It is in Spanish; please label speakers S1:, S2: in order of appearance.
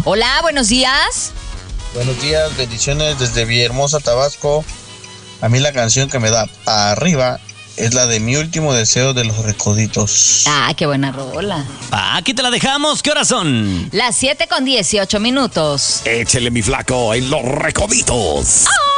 S1: Hola, buenos días.
S2: Buenos días, bendiciones desde Villahermosa, Tabasco. A mí la canción que me da para arriba es la de Mi Último Deseo de Los Recoditos.
S1: Ah, qué buena rola.
S3: Aquí te la dejamos. ¿Qué horas son?
S1: Las 7:18.
S4: Échele, mi flaco, en Los Recoditos.
S1: ¡Oh!